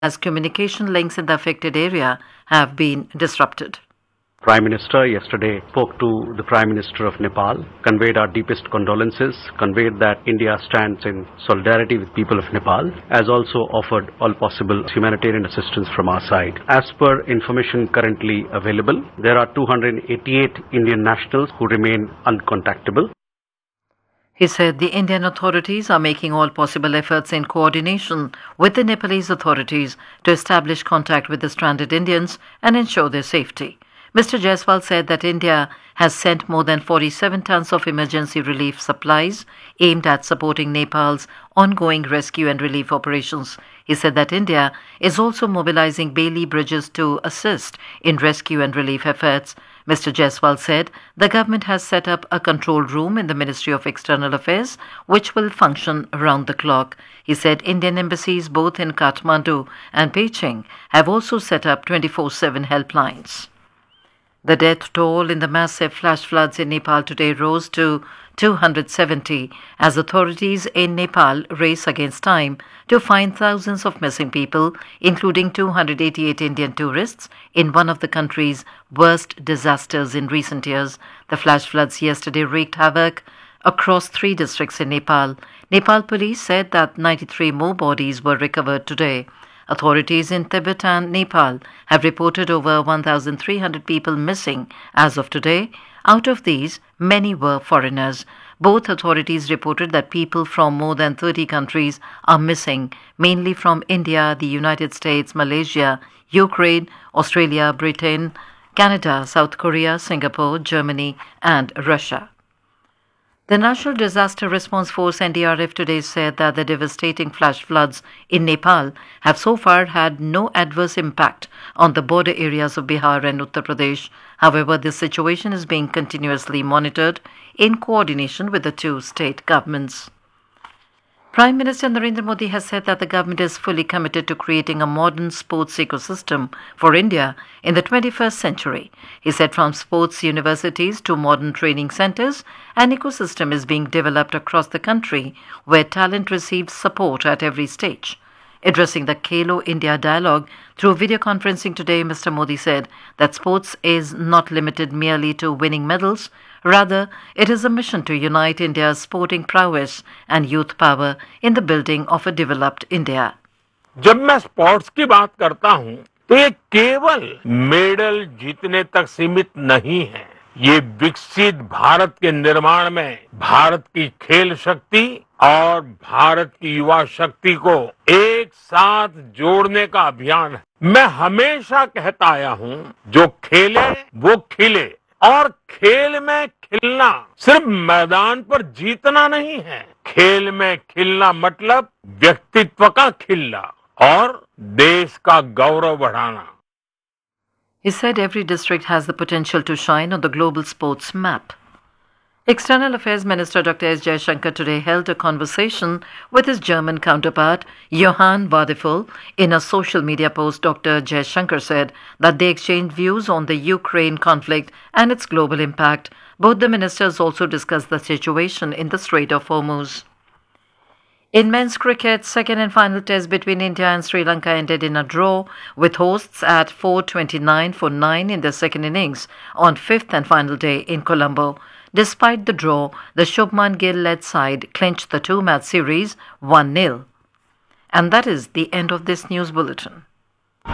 as communication links in the affected area have been disrupted. Prime Minister yesterday spoke to the Prime Minister of Nepal, conveyed our deepest condolences, conveyed that India stands in solidarity with people of Nepal, as also offered all possible humanitarian assistance from our side. As per information currently available, there are 288 Indian nationals who remain uncontactable. He said the Indian authorities are making all possible efforts in coordination with the Nepalese authorities to establish contact with the stranded Indians and ensure their safety. Mr. Jaiswal said that India has sent more than 47 tons of emergency relief supplies aimed at supporting Nepal's ongoing rescue and relief operations. He said that India is also mobilizing Bailey bridges to assist in rescue and relief efforts. Mr. Jaiswal said the government has set up a control room in the Ministry of External Affairs which will function around the clock. He said Indian embassies both in Kathmandu and Beijing have also set up 24/7 helplines. The death toll in the massive flash floods in Nepal today rose to 270 as authorities in Nepal race against time to find thousands of missing people, including 288 Indian tourists, in one of the country's worst disasters in recent years. The flash floods yesterday wreaked havoc across 3 districts in Nepal. Nepal police said that 93 more bodies were recovered today. Authorities in Tibet and Nepal have reported over 1,300 people missing as of today. Out of these, many were foreigners. Both authorities reported that people from more than 30 countries are missing, mainly from India, the United States, Malaysia, Ukraine, Australia, Britain, Canada, South Korea, Singapore, Germany, and Russia. The National Disaster Response Force NDRF today said that the devastating flash floods in Nepal have so far had no adverse impact on the border areas of Bihar and Uttar Pradesh. However, this situation is being continuously monitored in coordination with the 2 state governments. Prime Minister Narendra Modi has said that the government is fully committed to creating a modern sports ecosystem for India in the 21st century. He said from sports universities to modern training centres, an ecosystem is being developed across the country where talent receives support at every stage. Addressing the Khelo India dialogue through video conferencing today, Mr. Modi said that sports is not limited merely to winning medals. Rather, it is a mission to unite India's sporting prowess and youth power in the building of a developed India. जब मैं sports की बात करता हूं, तो ये केवल medal जीतने तक सीमित नहीं है। ये विकसित भारत के निर्माण में भारत की खेल शक्ति और भारत की युवा शक्ति को एक साथ जोड़ने का अभियान है। मैं हमेशा कहता आया हूं, जो खेले वो खिले, और खेल में खिलना सिर्फ मैदान पर जीतना नहीं है। खेल में खिलना मतलब व्यक्तित्व का खिलना और देश का गौरव बढ़ाना। He said every district has the potential to shine on the global sports map. External Affairs Minister Dr. S. Jaishankar today held a conversation with his German counterpart, Johann Wadephul. In a social media post, Dr. Jaishankar said that they exchanged views on the Ukraine conflict and its global impact. Both the ministers also discussed the situation in the Strait of Hormuz. In men's cricket, second and final test between India and Sri Lanka ended in a draw, with hosts at 429 for 9 in the second innings on 5th and final day in Colombo. Despite the draw, the Shubman Gill-led side clinched the 2-match series 1-0. And that is the end of this news bulletin.